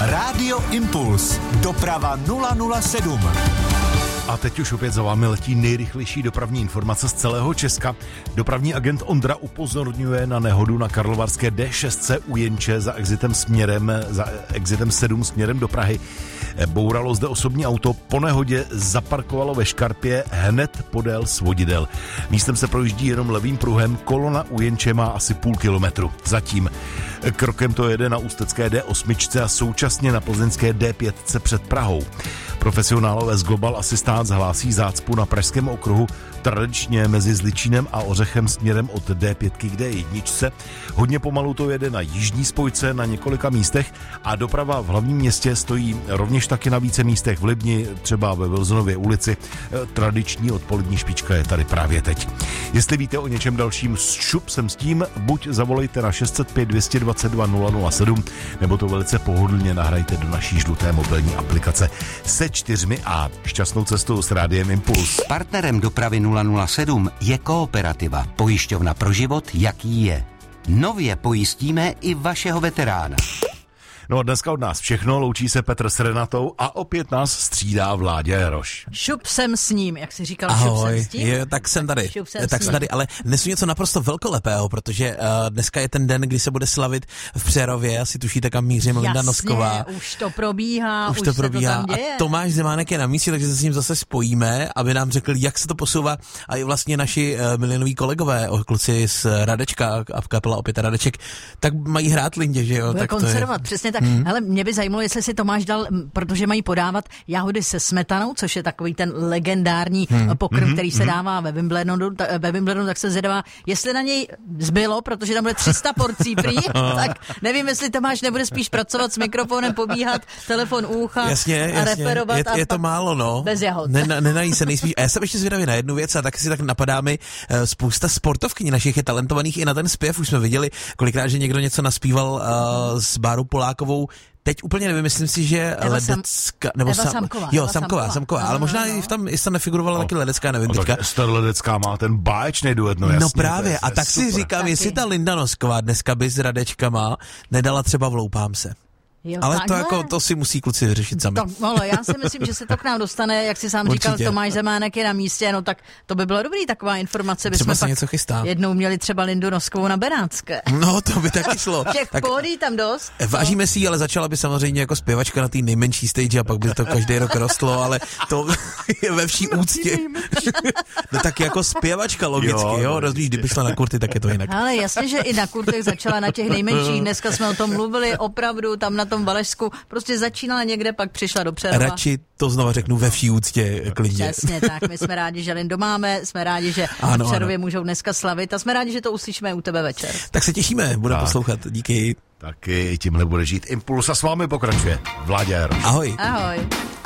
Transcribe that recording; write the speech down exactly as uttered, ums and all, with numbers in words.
Rádio Impuls. Doprava nula nula sedm. A teď už opět za vámi letí nejrychlejší dopravní informace z celého Česka. Dopravní agent Ondra upozorňuje na nehodu na Karlovarské D šest u Jenče za exitem směrem, za exitem sedm směrem do Prahy. Bouralo zde osobní auto, po nehodě zaparkovalo ve škarpě hned podél svodidel. Místem se projíždí jenom levým pruhem, kolona u Jenče má asi půl kilometru. Zatím krokem to jede na ústecké D osm a současně na plzeňské D pět před Prahou. Profesionálové z Global Assistance hlásí zácpu na pražském okruhu, tradičně mezi Zličínem a Ořechem směrem od D pět k D jedna. Hodně pomalu to jede na jižní spojce na několika místech a doprava v hlavním městě stojí rovněž taky na více místech v Libni, třeba ve Wilsonově ulici. Tradiční odpolední špička je tady právě teď. Jestli víte o něčem dalším s šupsem s tím, buď zavolejte na šest set pět dvě dva dva nula nula sedm, nebo to velice pohodlně nahrajte do naší žluté mobilní aplikace se čtyřmi A. Šťastnou cestou s Rádiem Impuls. Partnerem dopravy nula nula sedm je Kooperativa, pojišťovna pro život, jaký je. Nově pojistíme i vašeho veterána. No a dneska od nás všechno, loučí se Petr s Renatou a opět nás střídá Vláďa Jaroš. Šup jsem s ním, jak jsi říkal, Ahoj, šup jsem s tím. je, tak jsem tady, jsem tak jsem tady, ale nesu něco naprosto velkolepého, protože uh, dneska je ten den, kdy se bude slavit v Přerově, asi tušíte, kam mířím, Linda Nosková. Už to probíhá, už, už to se probíhá to tam děje. A Tomáš Zemánek je na místě, takže se s ním zase spojíme, aby nám řekl, jak se to posouvá a i vlastně naši uh, milionoví kolegové, kluci z Radečka a v kapela opět Radeček, tak mají hrát Lindě, že jo? Bude tak koncervovat, to je... přesně tak. Hmm. Hele, mě by zajímalo, jestli si Tomáš dal, protože mají podávat jahody se smetanou, což je takový ten legendární hmm. pokrm, hmm. který se dává ve Wimbledonu, ta, ve Wimbledonu, tak se zvědavá, jestli na něj zbylo, protože tam bude tři sta porcí prý, tak nevím, jestli Tomáš nebude spíš pracovat s mikrofonem, pobíhat, telefon u ucha jasně, a jasně. referovat. Je, a je to málo, no. Bez jahod. Nena, nenají se nejspíš. A já jsem ještě zvědavý na jednu věc a taky si tak napadá mi uh, spousta sportovkyní našich je talentovaných i na ten zpěv. Už jsme viděli kolikrát, že někdo něco naspíval uh, s Bárou Polákovou. Teď úplně nevím, myslím si, že Eva Ledecká, nebo Eva sam, Samková, jo, Eva Samková, Samková, Samková, no, ale možná no, no. i tam i tam nefigurovala no. taky Ledecká, nevím no, teďka. Tak Ledecká má ten báječný duet, no jasně. No právě, je, a tak super. si říkám, taky. jestli ta Linda Nosková dneska by s Radečkama nedala třeba Vloupám se. Jo, ale takhle. to jako, to si musí kluci vyřešit sami. To, no, já si myslím, že se to k nám dostane, jak si sám Určitě. říkal, Tomáš Zemánek je na místě, no tak to by bylo dobrý, taková informace. Třeba bychom se pak něco chystá. jednou měli třeba Lindu Noskovou na Benátské. No, to by taky šlo. Těch tak pódií tam dost. vážíme si ji, ale začala by samozřejmě jako zpěvačka na té nejmenší stage a pak by to každý rok rostlo, ale to je ve vší úctě. No tak jako zpěvačka logicky, jo, jo rozumíš, kdyby šla na kurty, tak je to jinak. Ale jasně, že i na kurtech začala na těch nejmenších, dneska jsme o tom mluvili, opravdu tam na tom Valešsku, prostě začínala někde, pak přišla do Přerova. Radši to znova řeknu ve vší úctě, klidně. Přesně tak, my jsme rádi, že Lindu máme, jsme rádi, že ano, v Přerově ano. můžou dneska slavit a jsme rádi, že to uslyšíme u tebe večer. Tak se těšíme, budeme poslouchat, díky. Taky tímhle bude žít Impuls a s vámi pokračuje Vláďa Jaroš. Ahoj. Ahoj.